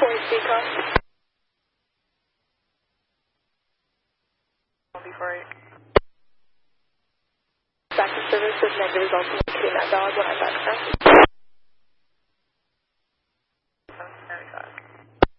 decom. Before Back to service with negative results in locating that dog when I'm back.